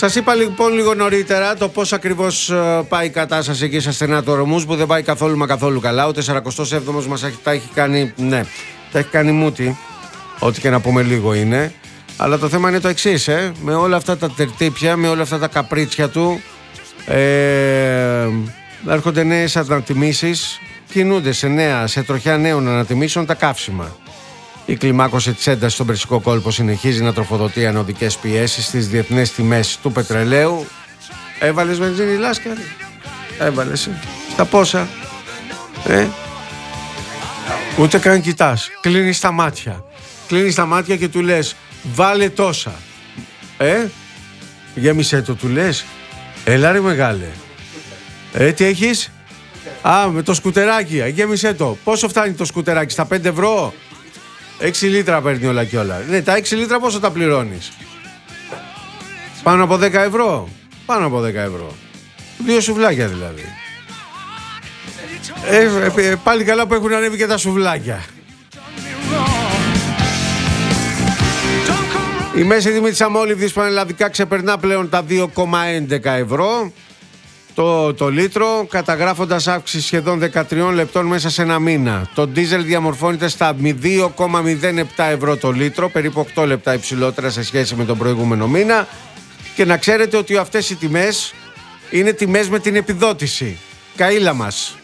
Σας είπα λοιπόν λίγο νωρίτερα το πώς ακριβώς πάει η κατάσταση εκεί στα στενά του Ορμούζ, που δεν πάει καθόλου μα καθόλου καλά. Ο 47ος μας τα έχει κάνει, ναι, τα έχει κάνει μούτι, ό,τι και να πούμε λίγο είναι. Αλλά το θέμα είναι το εξής, με όλα αυτά τα τερτύπια, με όλα αυτά τα καπρίτσια του, έρχονται νέες ανατιμήσεις, κινούνται σε τροχιά νέων ανατιμήσεων τα καύσιμα. Η κλιμάκωση της έντασης στον Περσικό κόλπο συνεχίζει να τροφοδοτεί ανωδικές πιέσεις στις διεθνές τιμές του πετρελαίου. Έβαλες βενζίνη Λάσκαρη? Έβαλες. Στα πόσα? Ούτε καν κοιτάς. Κλείνεις τα μάτια. Κλείνεις τα μάτια και του λες βάλε τόσα. Γέμισε το, του λες. Έλα ρε μεγάλε. Τι έχεις? Με το σκουτεράκι. Γέμισε το. Πόσο φτάνει το σκουτεράκι? Στα 5 ευρώ? 6 λίτρα παίρνει όλα και όλα. Ναι, τα 6 λίτρα πόσο τα πληρώνεις? Πάνω από 10 ευρώ. Πάνω από 10 ευρώ. 2 σουβλάκια δηλαδή. Πάλι καλά που έχουν ανέβει και τα σουβλάκια. Η μέση τιμή της αμόλυβδης πανελλαδικά ξεπερνά πλέον τα 2,11 ευρώ το λίτρο, καταγράφοντας αύξηση σχεδόν 13 λεπτών μέσα σε ένα μήνα. Το ντίζελ διαμορφώνεται στα 2,07 ευρώ το λίτρο, περίπου 8 λεπτά υψηλότερα σε σχέση με τον προηγούμενο μήνα. Και να ξέρετε ότι αυτές οι τιμές είναι τιμές με την επιδότηση. Καΐλα μας.